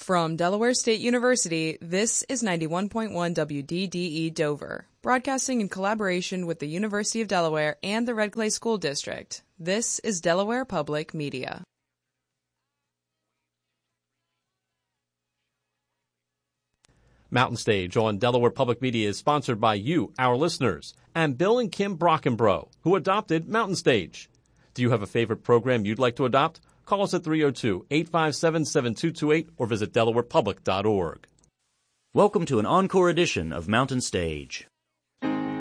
From Delaware State University, this is 91.1 WDDE Dover, broadcasting in collaboration with the University of Delaware and the Red Clay School District. This is Delaware Public Media. Mountain Stage on Delaware Public Media is sponsored by you, our listeners, and Bill and Kim Brockenbrough, who adopted Mountain Stage. Do you have a favorite program you'd like to adopt? Call us at 302-857-7228 or visit delawarepublic.org. Welcome to an encore edition of Mountain Stage.